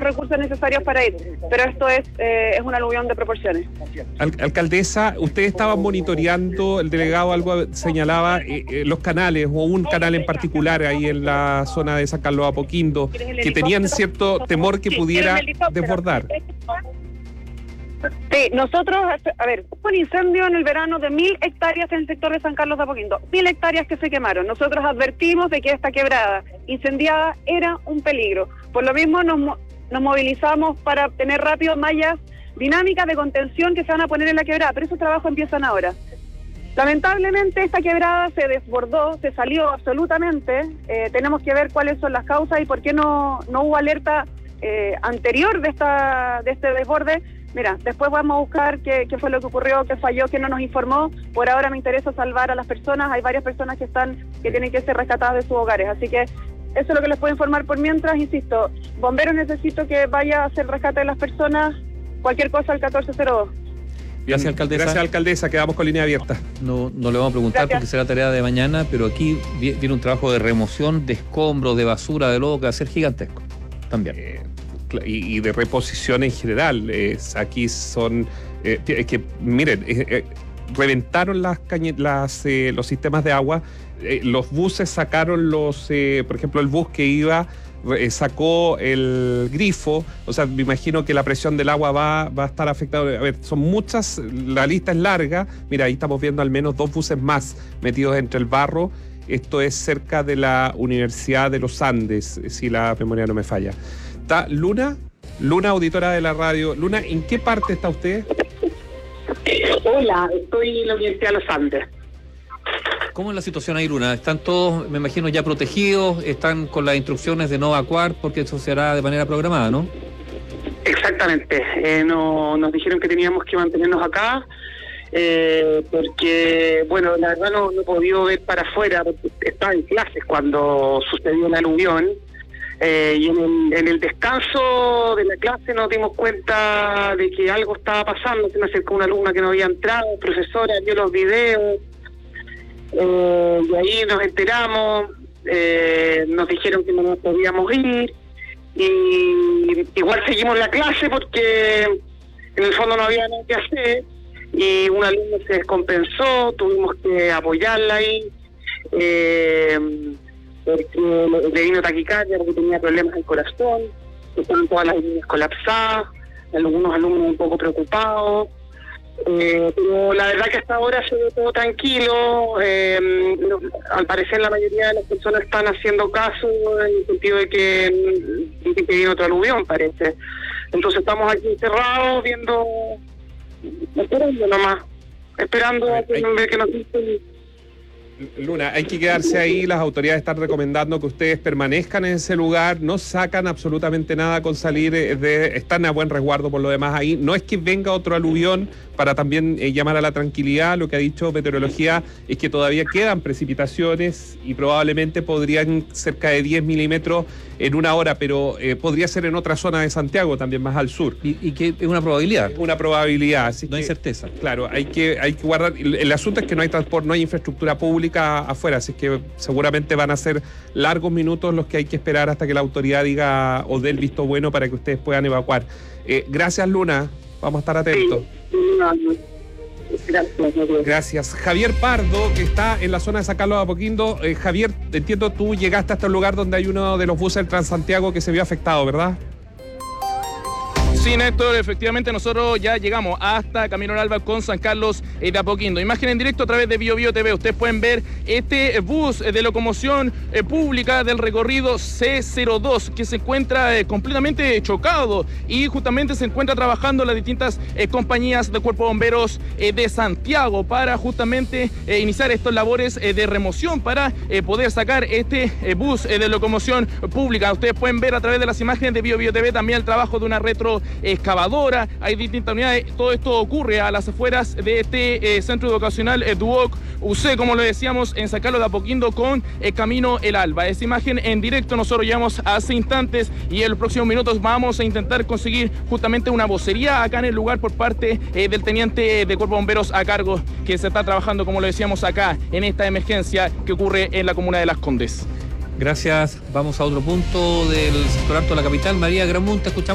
recursos necesarios para ir, pero esto es un aluvión de proporciones. Alcaldesa, ustedes estaban monitoreando, el delegado algo señalaba, los canales, o un canal en particular ahí en la zona de San Carlos de Apoquindo, que tenían cierto temor que pudiera desbordar. Sí, nosotros, hubo un incendio en el verano de 1.000 hectáreas en el sector de San Carlos de Apoquindo, 1.000 hectáreas que se quemaron. Nosotros advertimos de que esta quebrada incendiada era un peligro. Por lo mismo nos movilizamos para tener rápido mallas dinámicas de contención que se van a poner en la quebrada, pero esos trabajos empiezan ahora. Lamentablemente esta quebrada se desbordó, se salió absolutamente. Tenemos que ver cuáles son las causas y por qué no hubo alerta anterior de este desborde. Mira, después vamos a buscar qué fue lo que ocurrió, qué falló, qué no nos informó. Por ahora me interesa salvar a las personas. Hay varias personas que tienen que ser rescatadas de sus hogares. Así que eso es lo que les puedo informar por mientras. Insisto, bomberos, necesito que vaya a hacer el rescate de las personas. Cualquier cosa al 1402. Gracias, alcaldesa. Gracias, alcaldesa. Quedamos con línea abierta. No le vamos a preguntar. Gracias. Porque será tarea de mañana, pero aquí viene un trabajo de remoción de escombros, de basura, de lodo, que va a ser gigantesco. También. Y de reposición en general. Aquí son... que miren, reventaron los sistemas de agua. Los buses sacaron por ejemplo, el bus que iba... sacó el grifo, o sea, me imagino que la presión del agua va a estar afectada. A ver, son muchas, la lista es larga. Mira, ahí estamos viendo al menos 2 buses más metidos entre el barro. Esto es cerca de la Universidad de los Andes, si la memoria no me falla. ¿Está Luna, auditora de la radio? Luna, ¿en qué parte está usted? Hola, estoy en la Universidad de los Andes. ¿Cómo es la situación ahí, Luna? ¿Están todos, me imagino, ya protegidos? ¿Están con las instrucciones de no evacuar? Porque eso se hará de manera programada, ¿no? Exactamente. Nos dijeron que teníamos que mantenernos acá, porque, bueno, la verdad no he podido ver para afuera, porque estaba en clases cuando sucedió la aluvión, y en el descanso de la clase nos dimos cuenta de que algo estaba pasando. Se me acercó una alumna que no había entrado, profesora, vio los videos, y ahí nos enteramos, nos dijeron que no nos podíamos ir, y igual seguimos la clase porque en el fondo no había nada que hacer, y un alumno se descompensó, tuvimos que apoyarla ahí, porque le vino taquicardia, porque tenía problemas del corazón, estaban todas las líneas colapsadas, algunos alumnos un poco preocupados. Pero la verdad que hasta ahora se ve todo tranquilo. Al parecer la mayoría de las personas están haciendo caso en el sentido de que viene otro aluvión, parece. Entonces estamos aquí encerrados esperando a ver que nos dicen. Luna, hay que quedarse ahí. Las autoridades están recomendando que ustedes permanezcan en ese lugar, no sacan absolutamente nada con salir están a buen resguardo por lo demás ahí. No es que venga otro aluvión para también llamar a la tranquilidad. Lo que ha dicho Meteorología es que todavía quedan precipitaciones y probablemente podrían cerca de 10 milímetros en una hora, pero podría ser en otra zona de Santiago, también más al sur. Y que es una probabilidad. Es una probabilidad. Así no hay certeza. Claro, hay que guardar. El asunto es que no hay transporte, no hay infraestructura pública afuera, así que seguramente van a ser largos minutos los que hay que esperar hasta que la autoridad diga o dé el visto bueno para que ustedes puedan evacuar. Gracias, Luna. Vamos a estar atentos. Gracias. Javier Pardo, que está en la zona de San Carlos de Apoquindo. Javier, entiendo, tú llegaste hasta el lugar donde hay uno de los buses del Transantiago que se vio afectado, ¿verdad? Sí, Néstor, efectivamente nosotros ya llegamos hasta Camino al Alba con San Carlos de Apoquindo. Imagen en directo a través de Bio TV. Ustedes pueden ver este bus de locomoción pública del recorrido C02 que se encuentra completamente chocado y justamente se encuentra trabajando las distintas compañías de Cuerpo de Bomberos de Santiago para justamente iniciar estas labores de remoción para poder sacar este bus de locomoción pública. Ustedes pueden ver a través de las imágenes de Bio TV también el trabajo de una excavadora, hay distintas unidades. Todo esto ocurre a las afueras de este centro educacional Duoc UC, como lo decíamos, en San Carlos de Apoquindo con Camino el Alba. Esta imagen en directo nosotros llevamos hace instantes y en los próximos minutos vamos a intentar conseguir justamente una vocería acá en el lugar por parte del teniente de Cuerpo de Bomberos a cargo, que se está trabajando, como lo decíamos, acá en esta emergencia que ocurre en la comuna de Las Condes. Gracias. Vamos a otro punto del sector alto de la capital. María Gramunt, te escuchamos.